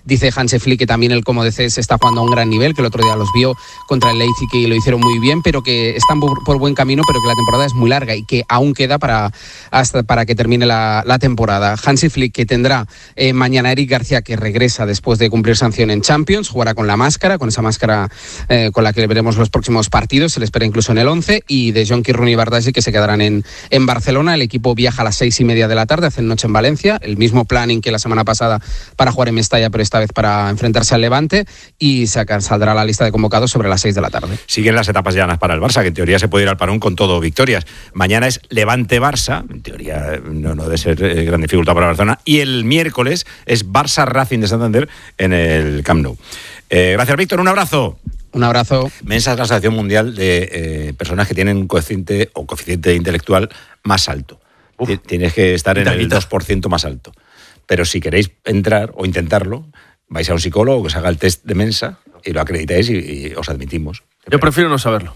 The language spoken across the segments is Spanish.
Dice Hansi Flick que también el Como DC se está jugando a un gran nivel, que el otro día los vio contra el Leipzig y lo hicieron muy bien, pero que están por buen camino, pero que la temporada es muy larga y que aún queda para que termine la temporada. Hansi Flick, que tendrá mañana Eric García, que regresa después de cumplir sanción en Champions, jugará con esa máscara con la que veremos los próximos partidos, se le espera incluso en el 11, y de Jonky, Rooney y Bardghji, que se quedarán en Barcelona. El equipo viaja a las 6:30 de la tarde, hacen noche en Valencia, el mismo planning que la semana pasada para jugar en Mestalla, pero esta vez para enfrentarse al Levante, y saldrá la lista de convocados sobre las 6 de la tarde. Siguen las etapas llanas para el Barça, que en teoría se puede ir al parón con todo victorias. Mañana es Levante-Barça, en teoría no debe ser gran dificultad para Barcelona, y el miércoles es Barça-Racing de Santander en el Camp Nou. Gracias, Víctor, un abrazo. Un abrazo. Mensa es la Asociación Mundial de personas que tienen un coeficiente intelectual más alto. Tienes que estar en el 2% más alto. Pero si queréis entrar o intentarlo, vais a un psicólogo que os haga el test de Mensa y lo acreditáis y os admitimos. Yo prefiero no saberlo.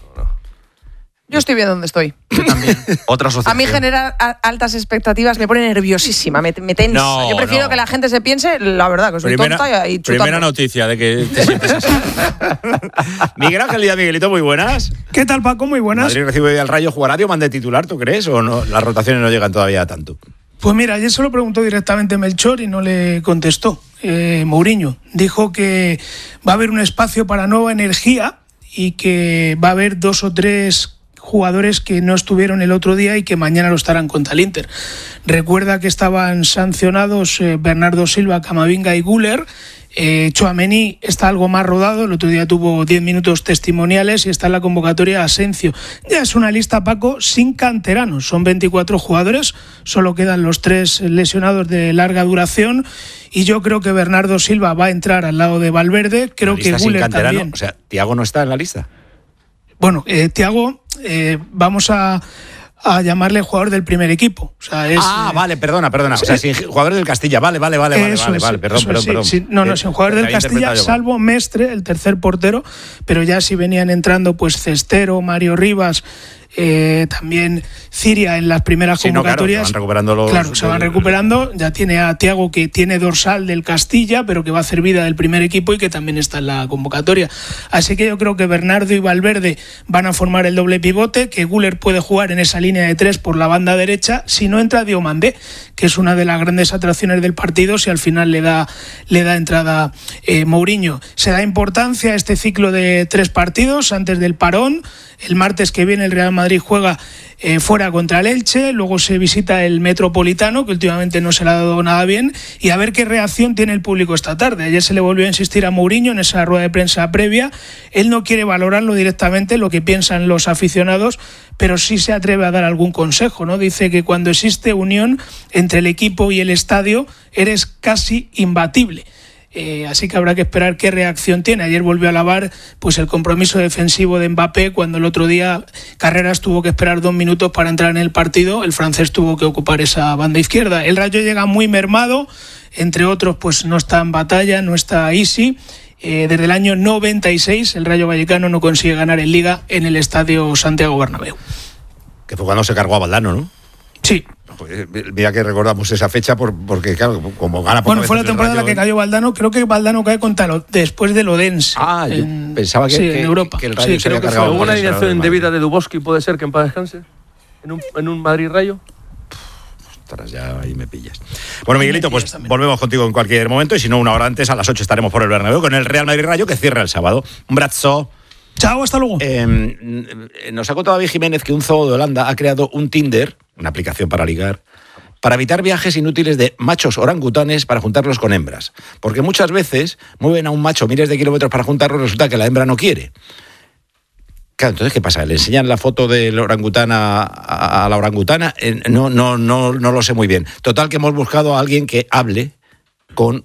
Yo estoy bien donde estoy. Yo también. Otra asociación. A mí generar altas expectativas me pone nerviosísima, me tensa. No, yo prefiero que la gente se piense, la verdad, que soy tonta y chutando. Primera noticia de que te sientes así. Miguel Ángel Díaz, Miguelito, muy buenas. ¿Qué tal, Paco? Muy buenas. Madrid recibe hoy al Rayo, ¿jugará Diomande de titular, tú crees? ¿O no? Las rotaciones no llegan todavía a tanto. Pues mira, ayer se lo preguntó directamente Melchor y no le contestó. Mourinho dijo que va a haber un espacio para nueva energía y que va a haber 2 o 3 jugadores que no estuvieron el otro día y que mañana lo estarán contra el Inter. Recuerda que estaban sancionados Bernardo Silva, Camavinga y Güler. Tchouaméni está algo más rodado, el otro día tuvo 10 minutos testimoniales y está en la convocatoria Asensio. Ya es una lista, Paco, sin canteranos, son 24 jugadores, solo quedan los 3 lesionados de larga duración y yo creo que Bernardo Silva va a entrar al lado de Valverde, creo que Güler también. O sea, ¿Thiago no está en la lista? Bueno, Thiago, vamos a llamarle jugador del primer equipo. O sea, es, vale, perdona. O sea, sin jugador del Castilla, vale, perdón. No, sin jugador del Castilla, salvo Mestre, el tercer portero, pero ya si venían entrando pues Cestero, Mario Rivas, también Ciria en las primeras convocatorias. Se van recuperando. Ya tiene a Thiago, que tiene dorsal del Castilla, pero que va a hacer vida del primer equipo y que también está en la convocatoria. Así que yo creo que Bernardo y Valverde van a formar el doble pivote, que Güler puede jugar en esa línea de 3 por la banda derecha, si no entra Diomandé, que es una de las grandes atracciones del partido, si al final le da entrada Mourinho. Se da importancia a este ciclo de 3 partidos antes del parón. El martes que viene el Real Madrid juega fuera contra el Elche, luego se visita el Metropolitano, que últimamente no se le ha dado nada bien, y a ver qué reacción tiene el público esta tarde. Ayer se le volvió a insistir a Mourinho en esa rueda de prensa previa. Él no quiere valorarlo directamente, lo que piensan los aficionados, pero sí se atreve a dar algún consejo, ¿no? Dice que cuando existe unión entre el equipo y el estadio, eres casi imbatible. Así que habrá que esperar qué reacción tiene. Ayer volvió a alabar pues el compromiso defensivo de Mbappé, cuando el otro día Carreras tuvo que esperar 2 minutos para entrar en el partido. El francés tuvo que ocupar esa banda izquierda. El Rayo llega muy mermado, entre otros pues no está en batalla, no está Isi. Desde el año 96 el Rayo Vallecano no consigue ganar en Liga en el estadio Santiago Bernabéu. Que fue cuando se cargó a Valdano, ¿no? Sí. Pues mira que recordamos esa fecha porque claro, como gana por fue la temporada en la que cayó Valdano. Creo que Valdano cae después del Odense. Yo pensaba en Europa. Que el Rayo se había creo cargado. ¿Hubo una alineación indebida de Dubovsky, puede ser, que en paz descanse? ¿En un Madrid-Rayo? Ostras, ya ahí me pillas. Bueno, Miguelito, pues volvemos contigo en cualquier momento, y si no, una hora antes, a las 8 estaremos por el Bernabéu con el Real Madrid-Rayo, que cierra el sábado. Un abrazo. Chao, hasta luego. Nos ha contado David Jiménez que un zoo de Holanda ha creado un Tinder, una aplicación para ligar, para evitar viajes inútiles de machos orangutanes para juntarlos con hembras. Porque muchas veces mueven a un macho miles de kilómetros para juntarlo y resulta que la hembra no quiere. Claro, entonces, ¿qué pasa? ¿Le enseñan la foto del orangután a la orangutana? No lo sé muy bien. Total, que hemos buscado a alguien que hable con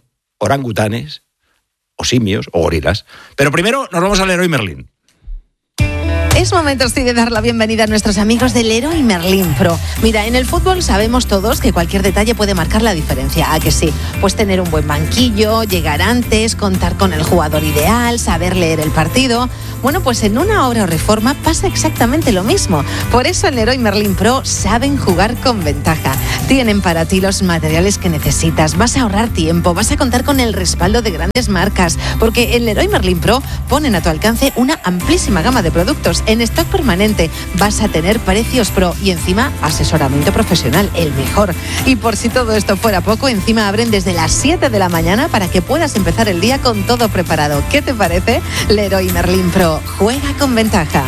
orangutanes, o simios, o gorilas. Pero primero nos vamos a Leroy Merlin. Es momento sí de dar la bienvenida a nuestros amigos del Leroy Merlin Pro. Mira, en el fútbol sabemos todos que cualquier detalle puede marcar la diferencia, ¿a que sí? Pues tener un buen banquillo, llegar antes, contar con el jugador ideal, saber leer el partido. Bueno, pues en una obra o reforma pasa exactamente lo mismo. Por eso en Leroy Merlin Pro saben jugar con ventaja. Tienen para ti los materiales que necesitas, vas a ahorrar tiempo, vas a contar con el respaldo de grandes marcas, porque en Leroy Merlin Pro ponen a tu alcance una amplísima gama de productos en stock permanente. Vas a tener precios pro y encima asesoramiento profesional, el mejor. Y por si todo esto fuera poco, encima abren desde las 7 de la mañana para que puedas empezar el día con todo preparado. ¿Qué te parece? Leroy Merlin Pro. Juega con ventaja.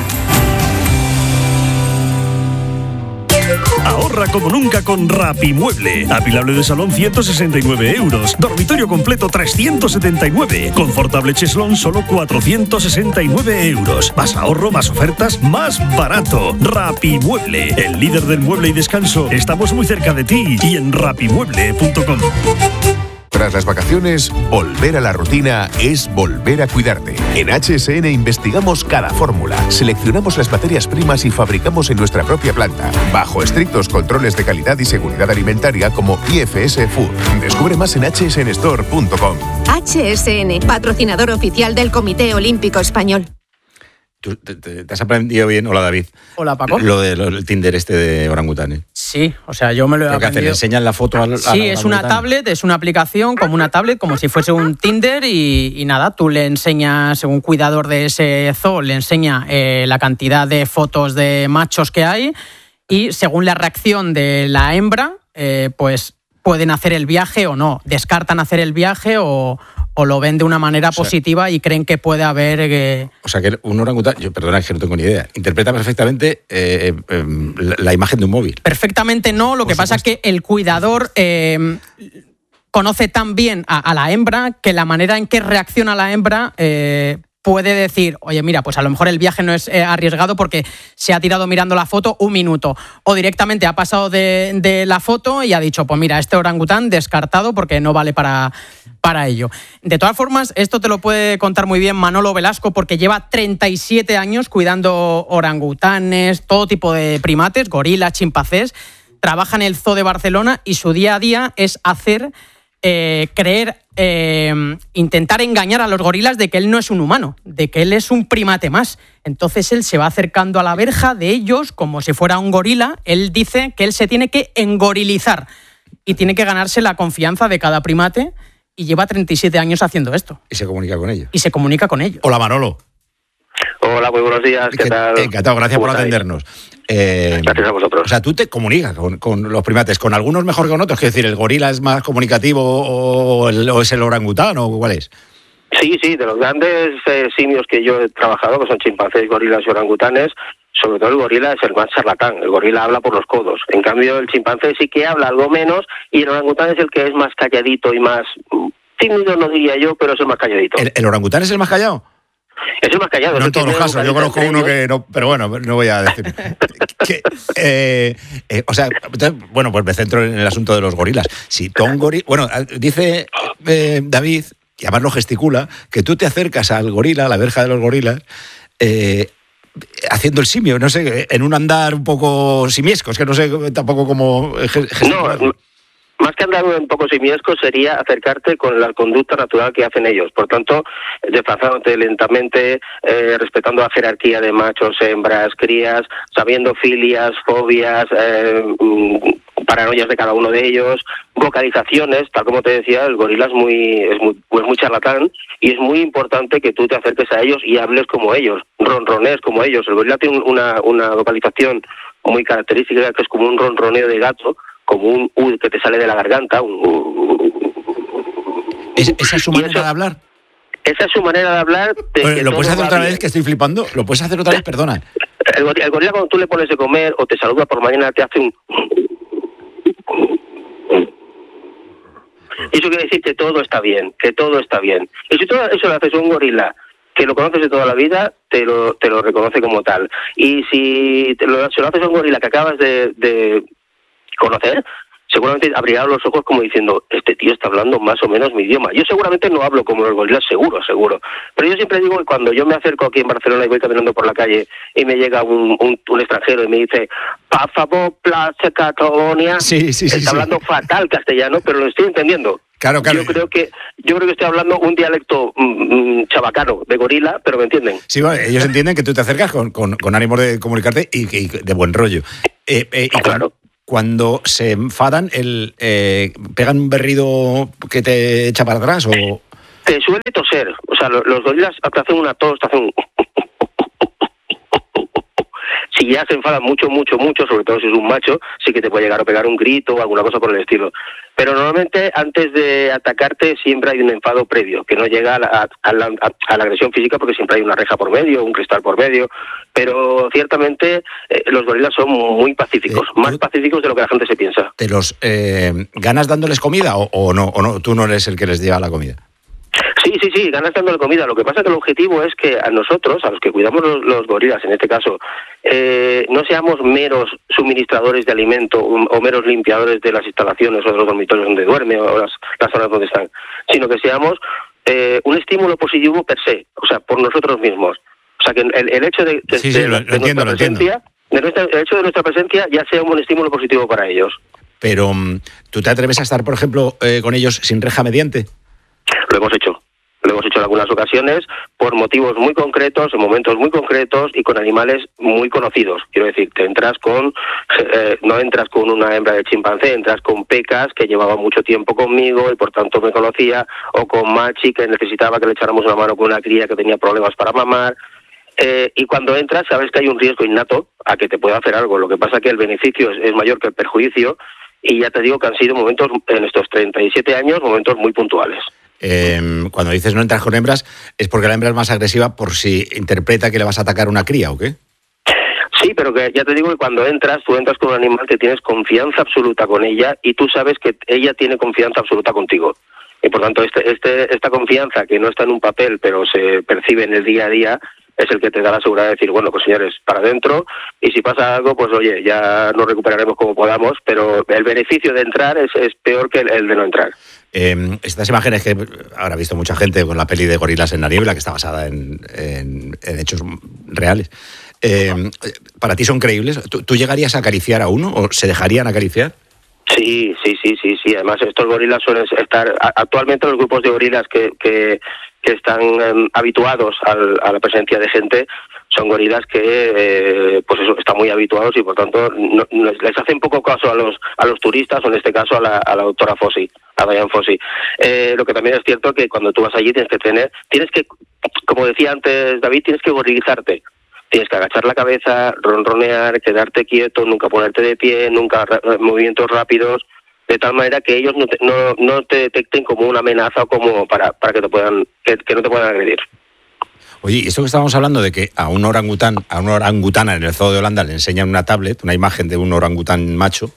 Ahorra como nunca con Rapimueble. Apilable de salón 169 €. Dormitorio completo 379. Confortable cheslón solo 469 €. Más ahorro, más ofertas, más barato. Rapimueble, el líder del mueble y descanso. Estamos muy cerca de ti y en rapimueble.com. Tras las vacaciones, volver a la rutina es volver a cuidarte. En HSN investigamos cada fórmula, seleccionamos las materias primas y fabricamos en nuestra propia planta, bajo estrictos controles de calidad y seguridad alimentaria como IFS Food. Descubre más en hsnstore.com. HSN, patrocinador oficial del Comité Olímpico Español. ¿Tú te has aprendido bien? Hola, David. Hola, Paco. Lo del Tinder de orangutanes. Sí, o sea, yo me lo he aprendido. ¿Qué hacen? ¿Enseñan la foto al Sí, es una tablet, es una aplicación como una tablet, como si fuese un Tinder y nada, tú le enseñas, un cuidador de ese zoo, le enseña la cantidad de fotos de machos que hay y según la reacción de la hembra, pues pueden hacer el viaje o no, descartan hacer el viaje o lo ven de una manera positiva y creen que puede haber... O sea, que un orangután, perdona, es que no tengo ni idea, interpreta perfectamente la imagen de un móvil. Perfectamente no, lo que pasa es que el cuidador conoce tan bien a la hembra que la manera en que reacciona la hembra... puede decir, oye, mira, pues a lo mejor el viaje no es arriesgado porque se ha tirado mirando la foto un minuto. O directamente ha pasado de la foto y ha dicho, pues mira, este orangután descartado porque no vale para ello. De todas formas, esto te lo puede contar muy bien Manolo Velasco porque lleva 37 años cuidando orangutanes, todo tipo de primates, gorilas, chimpancés. Trabaja en el Zoo de Barcelona y su día a día es hacer... intentar engañar a los gorilas de que él no es un humano, de que él es un primate más. Entonces él se va acercando a la verja de ellos como si fuera un gorila. Él dice que él se tiene que engorilizar y tiene que ganarse la confianza de cada primate y lleva 37 años haciendo esto. Y se comunica con ellos. Y se comunica con ellos. Hola, Manolo. Hola, muy buenos días, ¿qué tal? Encantado, gracias por atendernos. Gracias a vosotros. O sea, tú te comunicas con los primates, con algunos mejor que con otros, es decir, ¿el gorila es más comunicativo o es el orangután o cuál es? Sí, de los grandes simios que yo he trabajado, que son chimpancés, gorilas y orangutanes, sobre todo el gorila es el más charlatán, el gorila habla por los codos, en cambio el chimpancé sí que habla algo menos y el orangután es el que es más calladito y más tímido, no diría yo, pero es el más calladito. ¿El orangután es el más callado? Es el más callado. No en todos los casos, yo conozco uno que no, pero bueno, no voy a decir. O sea, bueno, pues me centro en el asunto de los gorilas. Si tú un gorila, bueno, dice David, y además lo gesticula, que tú te acercas al gorila, a la verja de los gorilas, haciendo el simio, no sé, en un andar un poco simiesco, es que no sé tampoco cómo gesticular. No. Más que andar un poco simiesco sería acercarte con la conducta natural que hacen ellos. Por tanto, desplazándote lentamente, respetando la jerarquía de machos, hembras, crías, sabiendo filias, fobias, paranoias de cada uno de ellos, vocalizaciones, tal como te decía, el gorila es muy charlatán y es muy importante que tú te acerques a ellos y hables como ellos, ronronees como ellos. El gorila tiene una vocalización muy característica que es como un ronroneo de gato, como un que te sale de la garganta. ¿Esa es su manera de hablar? Esa es su manera de hablar. ¿Lo puedes hacer otra vez, que estoy flipando? ¿Lo puedes hacer otra vez? Perdona. El gorila cuando tú le pones de comer o te saluda por mañana te hace un... Eso quiere decir que todo está bien, Y si todo eso lo haces a un gorila que lo conoces de toda la vida, te lo reconoce como tal. Y si se lo haces a un gorila que acabas de conocer, seguramente abrirá los ojos como diciendo, este tío está hablando más o menos mi idioma. Yo seguramente no hablo como los gorilas, seguro. Pero yo siempre digo que cuando yo me acerco aquí en Barcelona y voy caminando por la calle y me llega un extranjero y me dice, pa favor, Plaza Cataluña, está hablando fatal castellano, pero lo estoy entendiendo. Claro. Yo creo que estoy hablando un dialecto chabacano de gorila, pero me entienden. Sí, bueno, ellos entienden que tú te acercas con ánimo de comunicarte y de buen rollo. Claro. Cuando se enfadan, ¿pegan un berrido que te echa para atrás o...? Te suele toser. O sea, los gorilas te hacen una tos, te hacen... Si ya se enfadan mucho, sobre todo si es un macho, sí que te puede llegar a pegar un grito o alguna cosa por el estilo. Pero normalmente antes de atacarte siempre hay un enfado previo, que no llega a la agresión física porque siempre hay una reja por medio, un cristal por medio. Pero ciertamente los gorilas son muy pacíficos, más pacíficos de lo que la gente se piensa. ¿Te los ganas dándoles comida o no? ¿O no? ¿Tú no eres el que les lleva la comida? Sí, ganas dándole comida. Lo que pasa es que el objetivo es que a nosotros, a los que cuidamos los gorilas, en este caso, no seamos meros suministradores de alimento o meros limpiadores de las instalaciones o de los dormitorios donde duerme o las zonas donde están, sino que seamos un estímulo positivo per se, o sea, por nosotros mismos. O sea, que el hecho de nuestra presencia, el hecho de nuestra presencia ya sea un estímulo positivo para ellos. Pero, ¿tú te atreves a estar, por ejemplo, con ellos sin reja mediante? Lo hemos hecho en algunas ocasiones por motivos muy concretos, en momentos muy concretos y con animales muy conocidos. Quiero decir, no entras con una hembra de chimpancé, entras con Pecas, que llevaba mucho tiempo conmigo y por tanto me conocía, o con Machi, que necesitaba que le echáramos una mano con una cría que tenía problemas para mamar. Y cuando entras sabes que hay un riesgo innato a que te pueda hacer algo. Lo que pasa es que el beneficio es mayor que el perjuicio y ya te digo que han sido momentos, en estos 37 años, momentos muy puntuales. Cuando dices no entras con hembras, ¿es porque la hembra es más agresiva por si interpreta que le vas a atacar una cría o qué? Sí, pero que ya te digo que cuando tú entras con un animal que tienes confianza absoluta con ella y tú sabes que ella tiene confianza absoluta contigo. Y por tanto, esta confianza que no está en un papel, pero se percibe en el día a día, es el que te da la seguridad de decir, bueno, pues señores, para adentro, y si pasa algo, pues oye, ya nos recuperaremos como podamos, pero el beneficio de entrar es peor que el de no entrar. Estas imágenes que habrá visto mucha gente con la peli de Gorilas en la niebla, que está basada en hechos reales, ¿para ti son creíbles? ¿Tú llegarías a acariciar a uno o se dejarían acariciar? Sí. Además, estos gorilas suelen estar... Actualmente los grupos de gorilas que están habituados a la presencia de gente son gorilas que están muy habituados y por tanto les hacen poco caso a los turistas, o en este caso a la doctora Fossi, a Diane Fossi. Lo que también es cierto que cuando tú vas allí tienes que, como decía antes David, tienes que gorilizarte. Tienes que agachar la cabeza, ronronear, quedarte quieto, nunca ponerte de pie, nunca movimientos rápidos, de tal manera que ellos no te detecten como una amenaza o como para que no te puedan agredir. Oye, y esto que estábamos hablando de que a una orangutana en el zoo de Holanda le enseñan una tablet, una imagen de un orangután macho,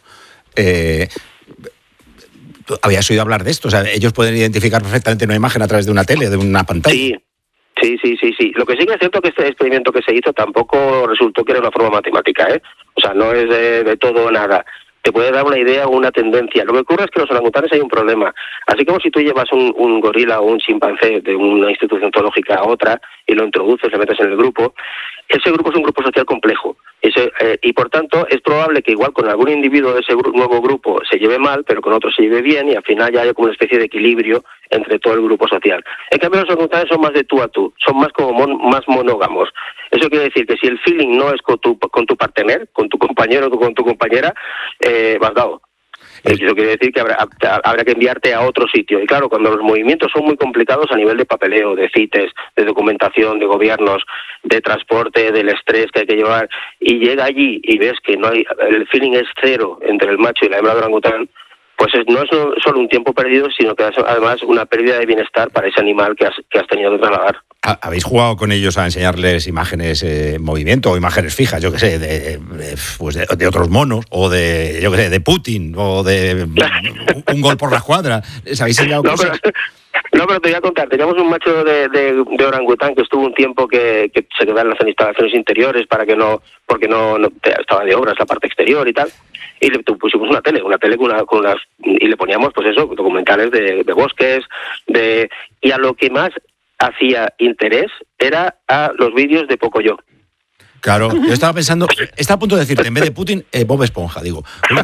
¿habías oído hablar de esto? O sea, ellos pueden identificar perfectamente una imagen a través de una tele, de una pantalla. Sí. Lo que sí que es cierto que este experimento que se hizo tampoco resultó que era una forma matemática, ¿eh? O sea, no es de todo o nada. Te puede dar una idea o una tendencia. Lo que ocurre es que los orangutanes hay un problema. Así como si tú llevas un gorila o un chimpancé de una institución zoológica a otra y lo introduces, le metes en el grupo, ese grupo es un grupo social complejo. Y por tanto es probable que igual con algún individuo de ese nuevo grupo se lleve mal, pero con otro se lleve bien y al final ya hay como una especie de equilibrio entre todo el grupo social. En cambio los orangutanes son más de tú a tú, son más como más monógamos. Eso quiere decir que si el feeling no es con tu partener, con tu compañero o con tu compañera, vas dado. Eso quiere decir que habrá que enviarte a otro sitio. Y claro, cuando los movimientos son muy complicados a nivel de papeleo, de CITES, de documentación, de gobiernos, de transporte, del estrés que hay que llevar, y llega allí y ves que el feeling es cero entre el macho y la hembra de orangután, pues no es solo un tiempo perdido, sino que es además una pérdida de bienestar para ese animal que has tenido que trasladar. ¿Habéis jugado con ellos a enseñarles imágenes en movimiento o imágenes fijas, yo qué sé, de otros monos o de Putin o de un gol por la escuadra? ¿Les habéis enseñado cosas? No, pero te voy a contar. Teníamos un macho de orangután que estuvo un tiempo que se quedaba en las instalaciones interiores porque no estaba de obras la parte exterior y tal. y le pusimos una tele con unas y le poníamos pues eso, documentales de bosques, y a lo que más hacía interés era a los vídeos de Pocoyo. Claro, yo estaba pensando, está a punto de decirte, en vez de Putin, Bob Esponja, digo.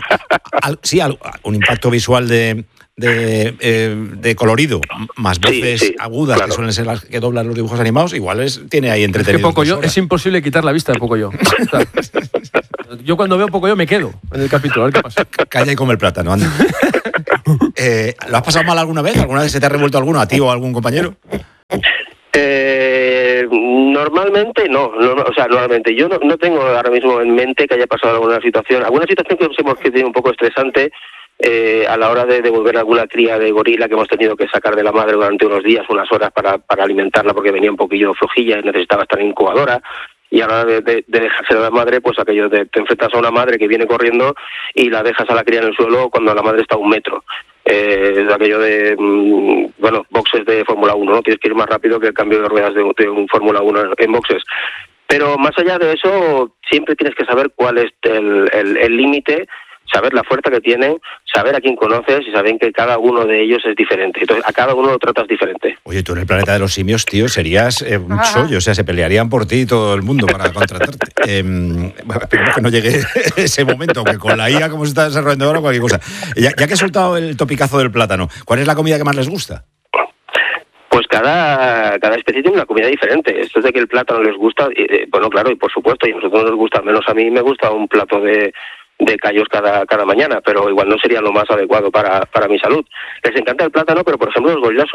Un impacto visual de colorido, más voces agudas, claro, que suelen ser las que doblan los dibujos animados, igual tiene ahí entretenido. Es que Pocoyo, es imposible quitar la vista de Pocoyo. O sea, yo cuando veo Pocoyo me quedo en el capítulo, a ver qué pasa. Calla y come el plátano, anda. ¿Lo has pasado mal alguna vez? ¿Alguna vez se te ha revuelto alguno, a ti o a algún compañero? Normalmente no, o sea, normalmente yo no tengo ahora mismo en mente que haya pasado alguna situación que hemos tenido un poco estresante a la hora de devolver alguna cría de gorila que hemos tenido que sacar de la madre durante unos días, unas horas para alimentarla porque venía un poquillo flojilla y necesitaba estar en incubadora. Y a la hora de dejarse a la madre, pues aquello te enfrentas a una madre que viene corriendo y la dejas a la cría en el suelo cuando la madre está a 1 metro. Es aquello de, boxes de Fórmula 1, ¿no? Tienes que ir más rápido que el cambio de ruedas de un Fórmula 1 en boxes. Pero más allá de eso, siempre tienes que saber cuál es el límite, saber la fuerza que tienen, saber a quién conoces y saber que cada uno de ellos es diferente. Entonces, a cada uno lo tratas diferente. Oye, tú en el planeta de los simios, tío, serías un chollo. O sea, se pelearían por ti todo el mundo para contratarte. Esperemos que no llegue ese momento, aunque con la IA, como se está desarrollando ahora, cualquier cosa. Ya que he soltado el topicazo del plátano, ¿cuál es la comida que más les gusta? Pues cada especie tiene una comida diferente. Esto es de que el plátano les gusta, bueno, claro, y por supuesto, y a nosotros nos gusta, al menos a mí me gusta un plato de callos cada mañana, pero igual no sería lo más adecuado para mi salud. Les encanta el plátano, pero por ejemplo los gorilas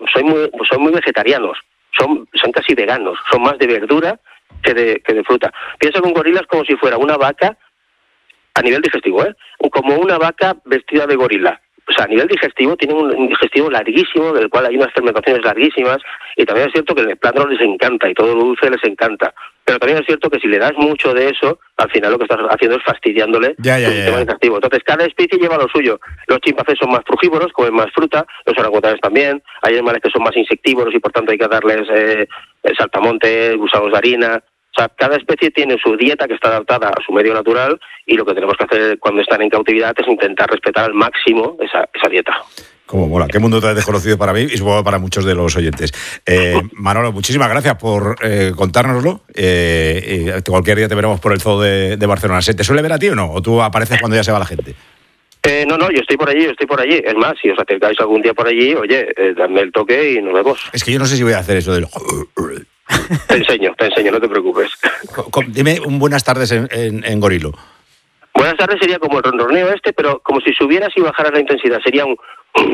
son muy vegetarianos, son casi veganos, son más de verdura que de fruta. Piensa que un gorila es como si fuera una vaca a nivel digestivo, como una vaca vestida de gorila. O sea, a nivel digestivo, tienen un digestivo larguísimo, del cual hay unas fermentaciones larguísimas, y también es cierto que el plátano les encanta, y todo lo dulce les encanta. Pero también es cierto que si le das mucho de eso, al final lo que estás haciendo es fastidiándole el sistema digestivo. Entonces, cada especie lleva lo suyo. Los chimpancés son más frugívoros, comen más fruta, los orangutanes también. Hay animales que son más insectívoros y por tanto hay que darles saltamontes, gusanos de harina. O sea, cada especie tiene su dieta que está adaptada a su medio natural y lo que tenemos que hacer cuando están en cautividad es intentar respetar al máximo esa dieta. Como mola, qué mundo tan desconocido para mí y supongo para muchos de los oyentes. Manolo, muchísimas gracias por contárnoslo. Cualquier día te veremos por el zoo de Barcelona. ¿Se te suele ver a ti o no? ¿O tú apareces cuando ya se va la gente? No, yo estoy por allí. Es más, si os acercáis algún día por allí, oye, dadme el toque y nos vemos. Es que yo no sé si voy a hacer eso del... Te enseño, no te preocupes. Dime un buenas tardes en gorilo. Buenas tardes sería como el ronroneo pero como si subieras y bajaras la intensidad. Sería un...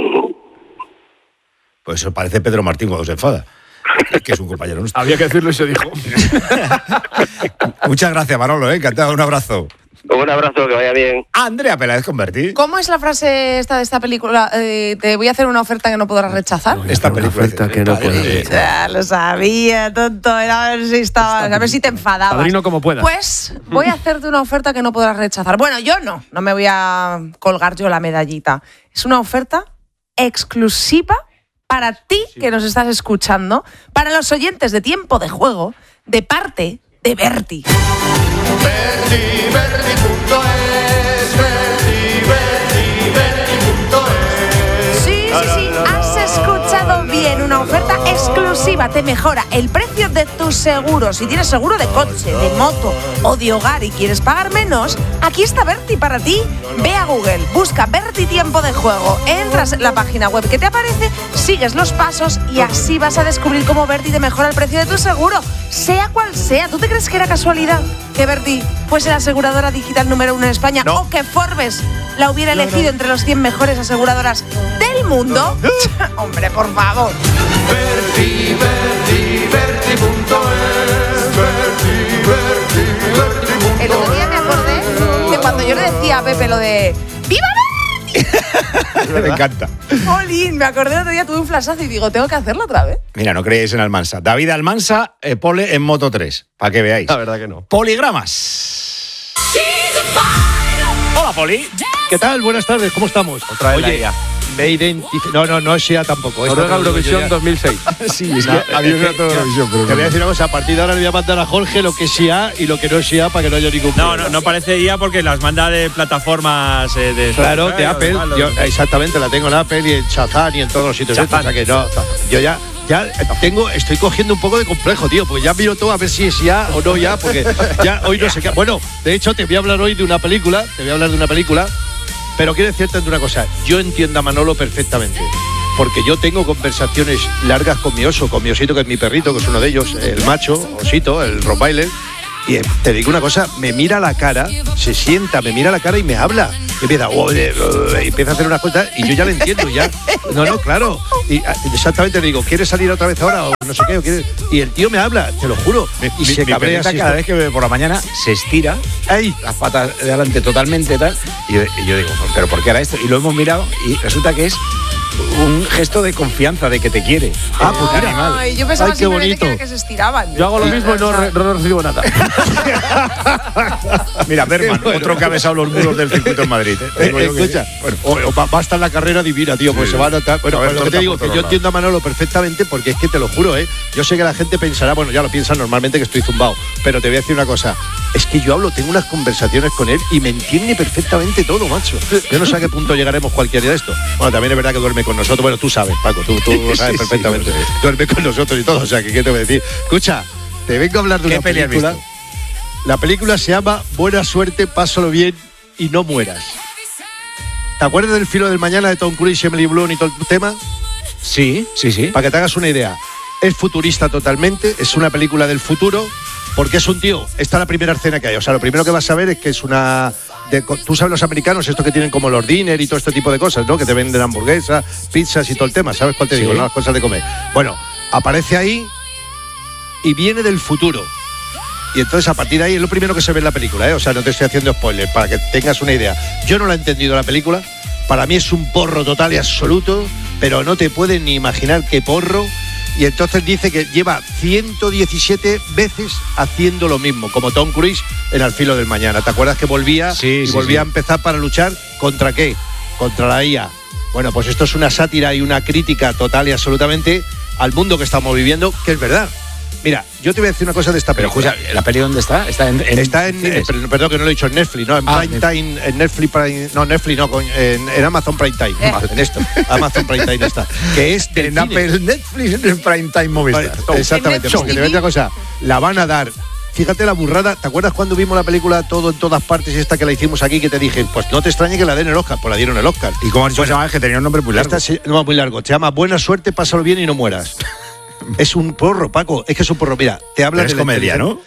Pues eso parece Pedro Martín cuando se enfada, que es un compañero nuestro. Había que decirlo y se dijo. Muchas gracias, Manolo, encantado, un abrazo. Un abrazo, que vaya bien. Andrea Peláez Convertí. ¿Cómo es la frase esta de esta película? Te voy a hacer una oferta que no podrás rechazar. Esta película oferta que no podrás rechazar. Lo sabía, tonto. Era a ver si te enfadabas. Padrino como pueda. Pues voy a hacerte una oferta que no podrás rechazar. Bueno, yo no me voy a colgar yo la medallita. Es una oferta exclusiva para ti que nos estás escuchando, para los oyentes de Tiempo de Juego, de parte de Berti. Sí, has escuchado bien, una oferta exclusiva, te mejora el precio de tu seguro. Si tienes seguro de coche, de moto o de hogar y quieres pagar menos, aquí está Berti para ti. Ve a Google, busca Berti Tiempo de Juego, entras en la página web que te aparece, sigues los pasos y así vas a descubrir cómo Berti te mejora el precio de tu seguro, sea cual sea. ¿Tú te crees que era casualidad que Berti fuese la aseguradora digital número 1 en España o que Forbes la hubiera elegido entre los 100 mejores aseguradoras del mundo? Hombre, por favor. El otro día me acordé de cuando yo le decía a Pepe lo de ¡Viva Berti! Me encanta. Jolín, me acordé el otro día, tuve un flashazo y digo, tengo que hacerlo otra vez. Mira, no creéis en Almansa. David Almansa, pole en Moto 3, para que veáis. La verdad que no. Poligramas. Hola, Poli. ¿Qué tal? Buenas tardes, ¿cómo estamos? Otra vez la IA. me identifico. No es SEA tampoco. Noruega Eurovisión 2006. Sí, es que había una Eurovisión. Te voy a decir una cosa, a partir de ahora le voy a mandar a Jorge lo que es SEA y lo que no es SEA para que no haya ningún problema. No parece IA porque las manda de plataformas de Apple. Yo, exactamente, la tengo en Apple y en Shazam y en todos los sitios. O sea que no, yo ya estoy cogiendo un poco de complejo, tío, porque ya miro todo a ver si es ya o no ya, porque ya hoy no sé qué. Bueno, de hecho te voy a hablar hoy de una película, pero quiero decirte una cosa, yo entiendo a Manolo perfectamente, porque yo tengo conversaciones largas con mi osito, que es mi perrito, que es uno de ellos, el macho, osito, el Rottweiler. Y te digo una cosa, me mira a la cara, se sienta, me mira a la cara y me habla. Y empieza a hacer unas cosas y yo ya le entiendo, ya. No, claro. Y exactamente le digo, ¿quieres salir otra vez ahora? O no sé qué, o quieres. Y el tío me habla, te lo juro. Y se cabrea así. Cada vez que por la mañana se estira, las patas de adelante totalmente tal. Y yo digo, ¿pero por qué era esto? Y lo hemos mirado y resulta que es un gesto de confianza, de que te quiere. Pues animal. Ay, yo pensaba simplemente que se estiraban. Yo hago lo mismo y no recibo nada. Mira, Berman, otro que ha besado los muros del circuito en Madrid. Escucha, va a estar la carrera divina, tío, pues se va a notar. Bueno, lo que te digo, que yo entiendo a Manolo perfectamente, porque es que te lo juro, yo sé que la gente pensará, bueno, ya lo piensan normalmente que estoy zumbado, pero te voy a decir una cosa, es que yo tengo unas conversaciones con él y me entiende perfectamente todo, macho. Yo no sé a qué punto llegaremos cualquier día de esto. Bueno, también es verdad que duerme con nosotros, bueno, tú sabes, Paco, tú lo sabes perfectamente. Duerme con nosotros y todo, o sea, que ¿qué te voy a decir? Escucha, te vengo a hablar de una película. La película se llama Buena suerte, pásalo bien y no mueras. ¿Te acuerdas del Filo del Mañana de Tom Cruise, Emily Blunt y todo el tema? Sí. Para que te hagas una idea. Es futurista totalmente, es una película del futuro, porque es un tío, esta es la primera escena que hay. O sea, lo primero que vas a ver es que es una... tú sabes los americanos, estos que tienen como los dinner y todo este tipo de cosas, ¿no? Que te venden hamburguesas, pizzas y todo el tema. ¿Sabes cuál te digo, no? Las cosas de comer. Bueno, aparece ahí y viene del futuro. Y entonces a partir de ahí es lo primero que se ve en la película, O sea, no te estoy haciendo spoiler, para que tengas una idea. Yo no la he entendido la película, para mí es un porro total y absoluto, pero no te puedes ni imaginar qué porro. Y entonces dice que lleva 117 veces haciendo lo mismo, como Tom Cruise en Al Filo del Mañana. ¿Te acuerdas que volvía a empezar para luchar contra qué? Contra la IA. Bueno, pues esto es una sátira y una crítica total y absolutamente al mundo que estamos viviendo, que es verdad. Mira, yo te voy a decir una cosa de esta película. Pero, ¿la peli dónde está? Está en perdón que no lo he dicho en Netflix, ¿no? En Prime Time, en Netflix Prime, no, Netflix no, en Amazon Prime Time. En esto, Amazon Prime Time está. Que es en cine. Apple, Netflix, en Prime Time Movistar. Exactamente, porque te voy a decir una cosa, la van a dar. Fíjate la burrada, ¿te acuerdas cuando vimos la película Todo en todas partes y esta que la hicimos aquí, que te dije, pues no te extrañe que la den el Oscar? Pues la dieron el Oscar. ¿Y cómo se llama? Que tenía un nombre muy largo. No, muy largo, se llama Buena suerte, pásalo bien y no mueras. Es un porro, Paco, es que es un porro. Mira, te habla de comedia, ¿no?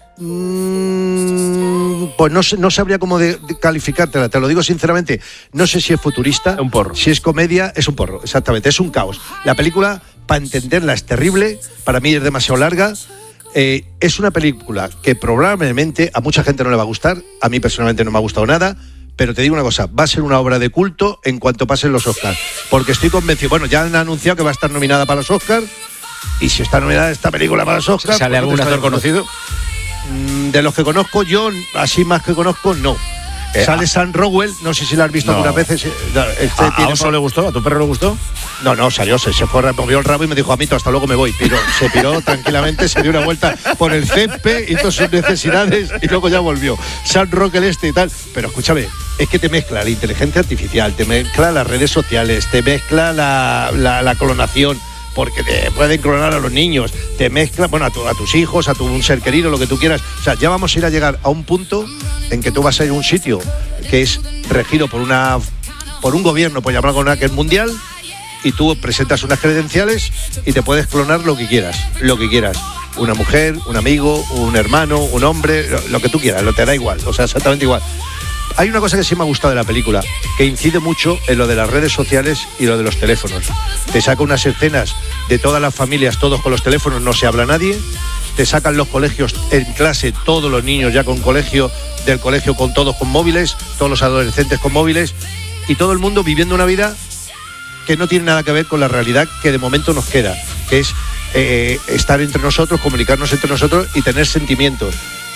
Pues no sabría cómo calificártela, te lo digo sinceramente. No sé si es futurista, un porro. Si es comedia, es un porro, exactamente, es un caos. La película, para entenderla, es terrible, para mí es demasiado larga. Es una película que probablemente a mucha gente no le va a gustar, a mí personalmente no me ha gustado nada. Pero te digo una cosa, va a ser una obra de culto en cuanto pasen los Oscars. Porque estoy convencido, bueno, ya han anunciado que va a estar nominada para los Oscars. Y si está nominada esta película para los Oscars... ¿Sale algún actor conocido? De los que conozco yo, así más que conozco, no. Sale Sam Rockwell, no sé si la has visto algunas veces. ¿A Oso le gustó? ¿A tu perro le gustó? No, salió, se fue, movió el rabo y me dijo, amito, hasta luego me voy. Se piró tranquilamente, se dio una vuelta por el césped, hizo sus necesidades y luego ya volvió. Sam Rockwell y tal. Pero escúchame, es que te mezcla la inteligencia artificial, te mezcla las redes sociales, te mezcla la clonación, porque te pueden clonar a los niños, te mezcla, bueno, a tus hijos, a un ser querido, lo que tú quieras. O sea, ya vamos a ir a llegar a un punto en que tú vas a ir a un sitio que es regido por un gobierno, por llamarlo que es mundial, y tú presentas unas credenciales y te puedes clonar lo que quieras. Una mujer, un amigo, un hermano, un hombre, lo que tú quieras, te da igual, o sea, exactamente igual. Hay una cosa que sí me ha gustado de la película, que incide mucho en lo de las redes sociales y lo de los teléfonos. Te saca unas escenas de todas las familias, todos con los teléfonos, no se habla nadie. Te sacan los colegios en clase, todos los niños ya con colegio, del colegio con todos con móviles, todos los adolescentes con móviles, y todo el mundo viviendo una vida que no tiene nada que ver con la realidad que de momento nos queda, que es estar entre nosotros, comunicarnos entre nosotros y tener sentimientos.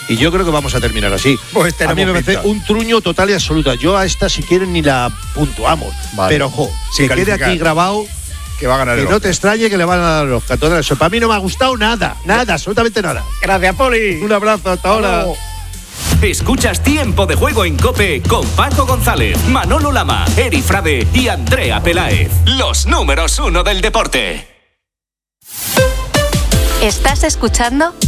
y yo creo que vamos a terminar así. Pues a mí me parece un truño total y absoluta. Yo a esta, si quieren, ni la puntuamos. Vale. Pero, ojo, si quede aquí grabado, que va a ganar el Oscar. No te extrañe que le van a dar los Oscar. Eso para mí no me ha gustado nada, absolutamente nada. Gracias, Poli. Un abrazo, hasta ahora. Escuchas Tiempo de Juego en COPE con Paco González, Manolo Lama, Eri Frade y Andrea Peláez. Los números 1 del deporte. ¿Estás escuchando?